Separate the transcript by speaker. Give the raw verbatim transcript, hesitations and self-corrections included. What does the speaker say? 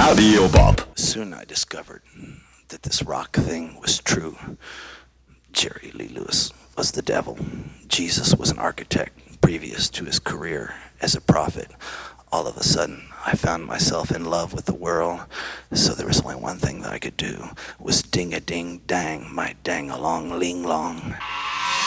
Speaker 1: Radio Bob.
Speaker 2: Soon I discovered that this rock thing was true. Jerry Lee Lewis was the devil. Jesus was an architect previous to his career as a prophet. All of a sudden, I found myself in love with the world, so there was only one thing that I could do, was ding-a-ding-dang, my dang-along-ling-long.